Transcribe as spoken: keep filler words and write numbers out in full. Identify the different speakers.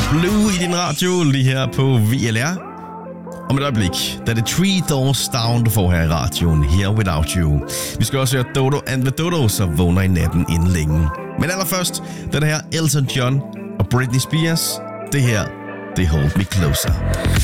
Speaker 1: Blue i din radio lige her på V L R. Om et øjeblik, der er det Three Doors Down, du får her i radioen, Here Without You. Vi skal også høre Dodo and the Dodo, så vågner i natten inden længe. Men allerførst, den her Elton John og Britney Spears. Det her, det Hold Me Closer.